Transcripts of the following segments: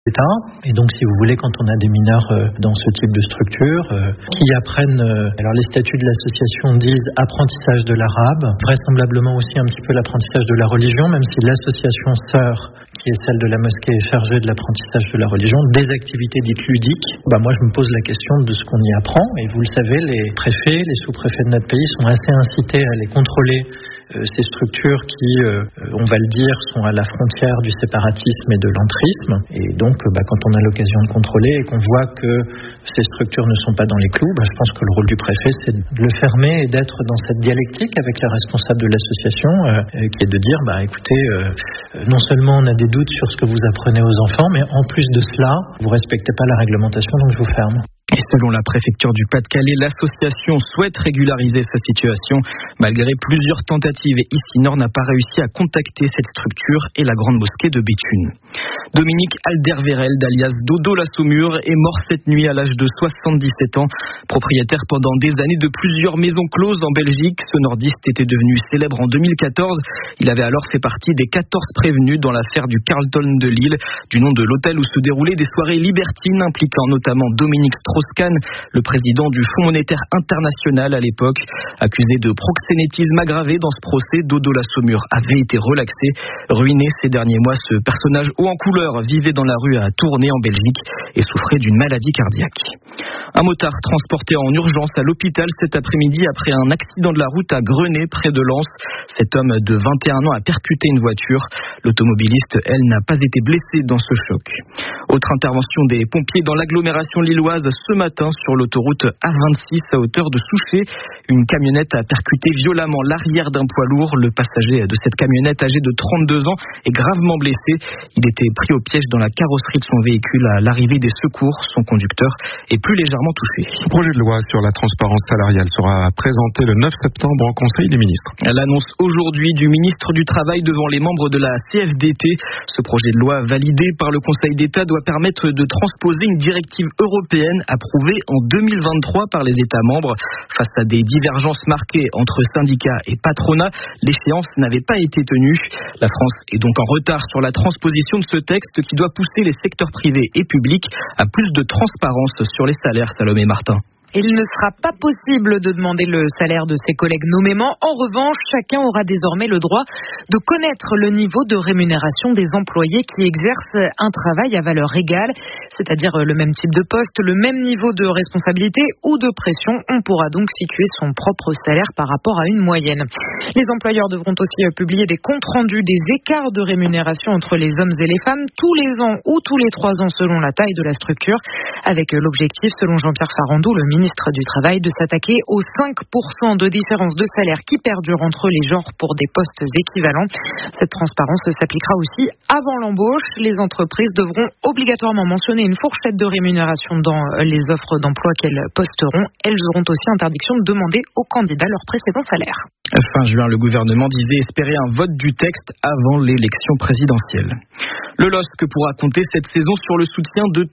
l'État. Et donc, si vous voulez, quand on a des mineurs dans ce type de structure, qui apprennent, alors les statuts de l'association disent apprentissage de l'arabe, vraisemblablement aussi un petit peu l'apprentissage de la religion, même si l'association sœur, qui est celle de la mosquée, est chargée de l'apprentissage de la religion, des activités dites ludiques. Moi, je me pose la question de ce qu'on y apprend. Et vous le savez, les préfets, les sous-préfets de notre pays sont assez incités à aller contrôler ces structures qui, on va le dire, sont à la frontière du séparatisme et de l'entrisme. Et donc, quand on a l'occasion de contrôler et qu'on voit que ces structures ne sont pas dans les clous, je pense que le rôle du préfet, c'est de le fermer et d'être dans cette dialectique avec les responsables de l'association, qui est de dire, écoutez, non seulement on a des doutes sur ce que vous apprenez aux enfants, mais en plus de cela, vous respectez pas la réglementation, donc je vous ferme. Et selon la préfecture du Pas-de-Calais, l'association souhaite régulariser sa situation. Malgré plusieurs tentatives, ICINOR n'a pas réussi à contacter cette structure et la grande mosquée de Béthune. Dominique Alderweireld, alias Dodo la Saumure, est mort cette nuit à l'âge de 77 ans. Propriétaire pendant des années de plusieurs maisons closes en Belgique, ce nordiste était devenu célèbre en 2014. Il avait alors fait partie des 14 prévenus dans l'affaire du Carlton de Lille, du nom de l'hôtel où se déroulaient des soirées libertines impliquant notamment Dominique Strauss-Kahn, le président du Fonds monétaire international à l'époque. Accusé de proxénétisme aggravé dans ce procès, Dodo la Saumure avait été relaxé. Ruiné ces derniers mois, ce personnage haut en couleur vivait dans la rue à Tournai en Belgique et souffrait d'une maladie cardiaque. Un motard transporté en urgence à l'hôpital cet après-midi après un accident de la route à Grenay, près de Lens. Cet homme de 21 ans a percuté une voiture. L'automobiliste, elle, n'a pas été blessée dans ce choc. Autre intervention des pompiers dans l'agglomération lilloise ce matin sur l'autoroute A26 à hauteur de Souchet. Une camionnette a percuté violemment l'arrière d'un poids lourd. Le passager de cette camionnette, âgé de 32 ans, est gravement blessé. Il était pris au piège dans la carrosserie de son véhicule à l'arrivée des secours. Son conducteur est plus légèrement touché. Le projet de loi sur la transparence salariale sera présenté le 9 septembre au Conseil des ministres. L'annonce aujourd'hui du ministre du Travail devant les membres de la CFDT. Ce projet de loi validé par le Conseil d'État doit permettre de transposer une directive européenne approuvée en 2023 par les États membres. Face à des divergences marquées entre syndicats et patronat, l'échéance n'avait pas été tenue. La France est donc en retard sur la transposition de ce texte qui doit pousser les secteurs privés et publics à plus de transparence sur les salaires, Salomé Martin. Il ne sera pas possible de demander le salaire de ses collègues nommément. En revanche, chacun aura désormais le droit de connaître le niveau de rémunération des employés qui exercent un travail à valeur égale, c'est-à-dire le même type de poste, le même niveau de responsabilité ou de pression. On pourra donc situer son propre salaire par rapport à une moyenne. Les employeurs devront aussi publier des comptes rendus des écarts de rémunération entre les hommes et les femmes tous les ans ou tous les 3 ans selon la taille de la structure, avec l'objectif, selon Jean-Pierre Farandou, le ministre du Travail, de s'attaquer aux 5% de différence de salaire qui perdurent entre les genres pour des postes équivalents. Cette transparence s'appliquera aussi avant l'embauche. Les entreprises devront obligatoirement mentionner une fourchette de rémunération dans les offres d'emploi qu'elles posteront. Elles auront aussi interdiction de demander aux candidats leur précédent salaire. Fin juin, le gouvernement disait espérer un vote du texte avant l'élection présidentielle. Le LOSC pourra compter cette saison sur le soutien de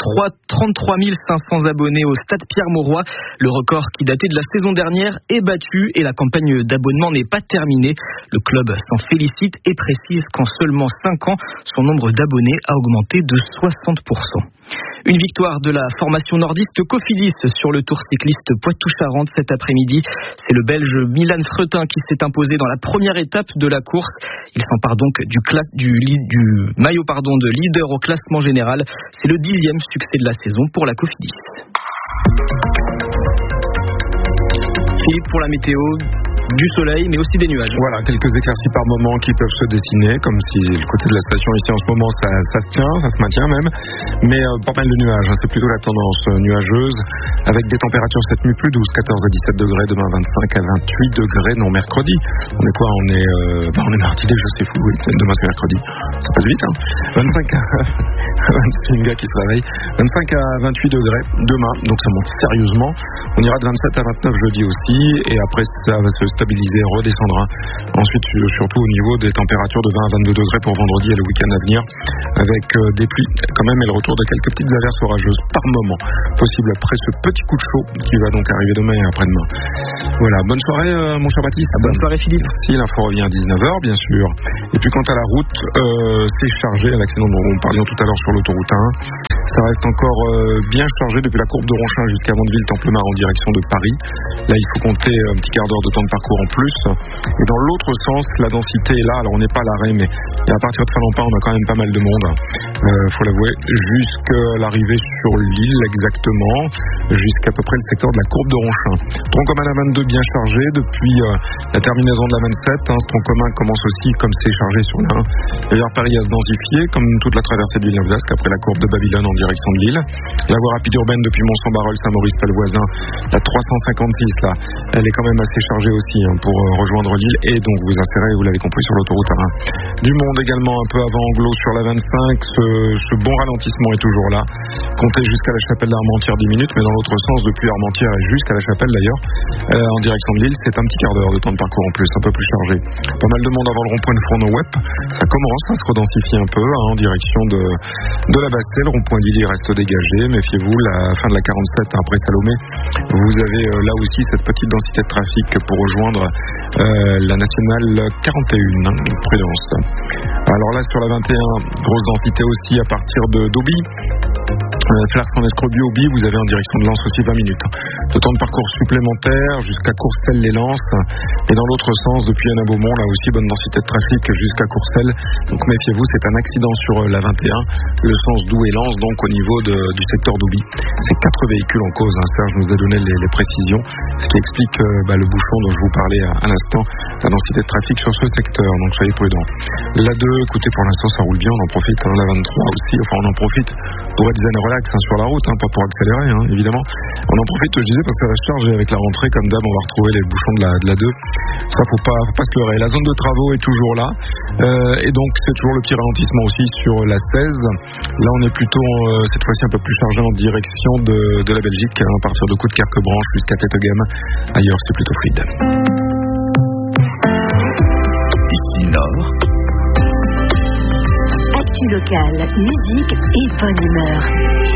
33 500 abonnés au stade Pierre-Mauroy. Le record qui datait de la saison dernière est battu et la campagne d'abonnement n'est pas terminée. Le club s'en félicite et précise qu'en seulement 5 ans, son nombre d'abonnés a augmenté de 60%. Une victoire de la formation nordiste Cofidis sur le Tour cycliste Poitou-Charentes cet après-midi. C'est le Belge Milan Fretin qui s'est imposé dans la première étape de la course. Il s'empare donc du maillot de leader au classement général. C'est le 10e succès de la saison pour la Cofidis. Philippe, pour la météo, du soleil mais aussi des nuages. Voilà, quelques éclaircies par moment qui peuvent se dessiner, comme si le côté de la station ici en ce moment ça se tient, ça se maintient même, mais pas mal de nuages, c'est plutôt la tendance nuageuse, avec des températures cette nuit plus douces, 14 à 17 degrés, demain 25 à 28 degrés, non mercredi. On est quoi? On est mardi, je sais fou, oui, demain c'est mercredi, ça passe vite, 25 à 26, une gars qui se réveille, 25 à 28 degrés demain, donc ça monte sérieusement. On ira de 27 à 29 jeudi aussi, et après ça va se stabiliser, redescendra. Ensuite, surtout au niveau des températures de 20 à 22 degrés pour vendredi et le week-end à venir, avec des pluies quand même et le retour de quelques petites averses orageuses par moment, possible après ce petit coup de chaud qui va donc arriver demain et après-demain. Voilà, bonne soirée mon cher Baptiste. Bonne soirée Philippe. Si l'info revient à 19h bien sûr. Et puis quant à la route, c'est chargé, à l'accident dont nous parlions tout à l'heure sur l'autoroute 1. Ça reste encore bien chargé depuis la courbe de Ronchin jusqu'à Mondeville-Templemar en direction de Paris. Là, il faut compter un petit quart d'heure de temps de parcours en plus. Et dans l'autre sens, la densité est là. Alors, on n'est pas à l'arrêt, mais à partir de Falampin, on a quand même pas mal de monde. Faut l'avouer, jusqu'à l'arrivée sur l'île exactement, jusqu'à peu près le secteur de la courbe de Ronchin. Tronc commun à 22 bien chargé depuis la terminaison de la 27. Ce tronc commun commence aussi, comme c'est chargé sur la 1, vers Paris à se densifier, comme toute la traversée de Villeneuve-d'Ascq après la courbe de Babylone en direction de Lille. La voie rapide urbaine depuis Mont-Saint-Barreul, Saint-Maurice-Pelvoisin, la 356 là, elle est quand même assez chargée aussi pour rejoindre Lille et donc vous insérer, vous l'avez compris, sur l'autoroute A1. Du monde également un peu avant Anglo sur la 25, ce bon ralentissement est toujours là. Comptez jusqu'à la chapelle d'Armentières 10 minutes, mais dans l'autre sens, depuis Armentières et jusqu'à la chapelle d'ailleurs, en direction de Lille, c'est un petit quart d'heure de temps de parcours en plus, un peu plus chargé. Pas mal de monde avant le rond-point de Fourneau-Wep, ça commence à se redensifier un peu en direction de la Bastille. Le rond-point d'Illy reste dégagé, méfiez-vous, la fin de la 47 après Salomé, vous avez là aussi cette petite densité de trafic pour rejoindre la nationale 41, prudence. Alors là sur la 21, grosse densité aussi à partir d'Auby. Flasques-en-Escrobie, vous avez en direction de Lens aussi 20 minutes. De temps de parcours supplémentaire jusqu'à Courcelles-les-Lances. Et dans l'autre sens, depuis Hénin-Beaumont, là aussi bonne densité de trafic jusqu'à Courcelles. Donc méfiez-vous, c'est un accident sur la 21, le sens Douai-Lens, donc au niveau du secteur d'Auby. C'est 4 véhicules en cause, Serge nous a donné les précisions, ce qui explique le bouchon dont je vous parlais à l'instant, la densité de trafic sur ce secteur, donc soyez prudents. La 2, écoutez, pour l'instant ça roule bien, on en profite, la 23 aussi, enfin on en profite pour être zen relax sur la route, pas pour accélérer, évidemment. On en profite, je disais, parce que ça va se charger avec la rentrée, comme d'hab, on va retrouver les bouchons de la 2. Ça, faut pas se leurrer. La zone de travaux est toujours là, et donc c'est toujours le petit ralentissement aussi sur la 16. Là, on est plutôt, cette fois-ci, un peu plus chargé en direction de la Belgique, à partir de Coudekerque-Branche jusqu'à Tettegem. Ailleurs, c'est plutôt fluide. Ici Nord. Actu locale, musique et bonne humeur.